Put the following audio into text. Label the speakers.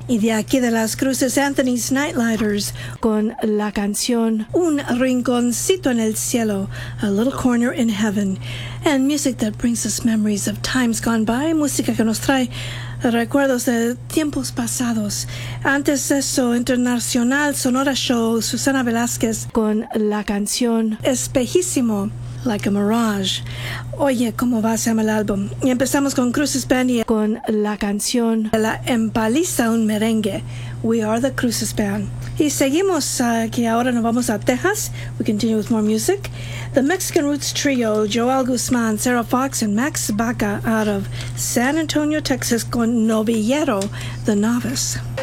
Speaker 1: Y de aquí de las Cruces, Anthony's Nightlighters con la canción Un Rinconcito en el Cielo, A Little Corner in Heaven. And music that brings us memories of times gone by, música que nos trae recuerdos de tiempos pasados. Antes de eso, Internacional Sonora Show, Susana Velázquez con la canción Espejísimo, Like a Mirage. Oye, ¿cómo va? Se llama el álbum. Y empezamos con Cruces Band con la canción La Empaliza un Merengue, We Are the Cruces Band. Y seguimos que ahora nos vamos a Texas. We continue with more music. The Mexican Roots Trio, Joel Guzman, Sarah Fox, and Max Baca out of San Antonio, Texas con Novillero, The Novice.